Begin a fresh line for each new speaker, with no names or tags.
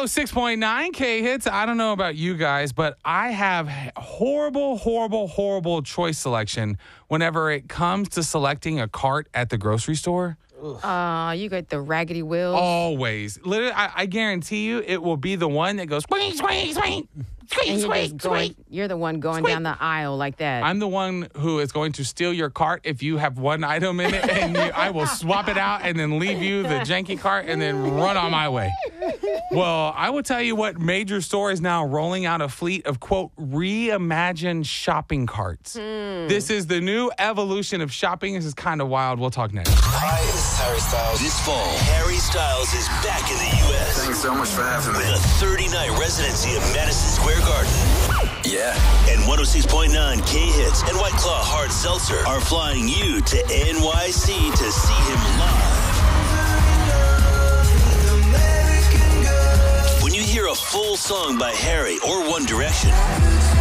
106.9 K Hits. I don't know about you guys, but I have horrible choice selection whenever it comes to selecting a cart at the grocery store.
You got the raggedy wheels.
Always. Literally, I guarantee you it will be the one that goes swing, swing, swing.
And you're the one going down the aisle like that.
I'm the one who is going to steal your cart if you have one item in it, and I will swap it out and then leave you the janky cart and then run on my way. Well, I will tell you what major store is now rolling out a fleet of, quote, reimagined shopping carts. This is the new evolution of shopping. This is kind of wild. We'll talk next.
Hi, this is Harry Styles.
This fall, Harry Styles is back in the U.S.
Thanks so much for having me.
With a 30-night residency at Madison Square Garden.
Yeah.
And 106.9 K-Hits and White Claw Hard Seltzer are flying you to NYC to see him live. When you hear a full song by Harry or One Direction,